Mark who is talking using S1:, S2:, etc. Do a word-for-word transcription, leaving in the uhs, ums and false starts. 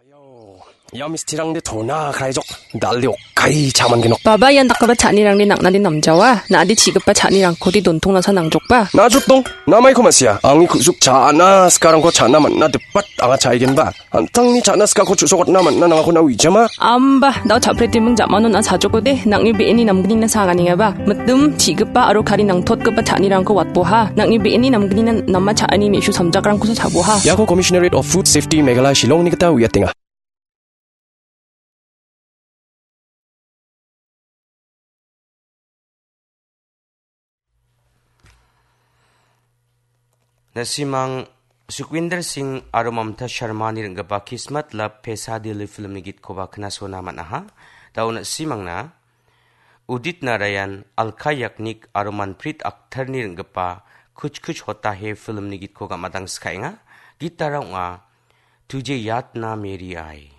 S1: Ya mistirang di thona khai jok dalio kai chaman genok.
S2: Baba yan nakaba chanirang ni nak na din namjawa na adi chigapa chanirang ko di dontong na sa nangjok pa.
S1: Najut dong, namay ko masya. Ang ikusuk chana sekarang ko chana man na depat anga chaigen ba. Antang ni chana ska ko chusokot naman na nang ako na wijama.
S2: Amba, daw chapreti mong jamanon na sajok ko de nang ibi ini namgini na sangani nga ba. Matum chigapa aro kari nang tot kapa chanirang ko watbo ha. Nang ibi ini namgini na namma chani mi isu samjakrang ko sa chabo ha.
S1: Yako Commissionerate of Food Safety Meghalaya Shillong ni kita wiyatinga.
S3: Nasimang Sukhwinder Singh aro Mamta Sharma ni ringgapa kismat lab pesa dili film nigit ko ba knaso naman aha daw nasimang na Udit Narayan Alkayak nik aro Manpreet Akhtar ni ringgapa kuch kuch hota hai film nigit ko ga madang skainga gitarang nga Tujhe yaad na meri aaye.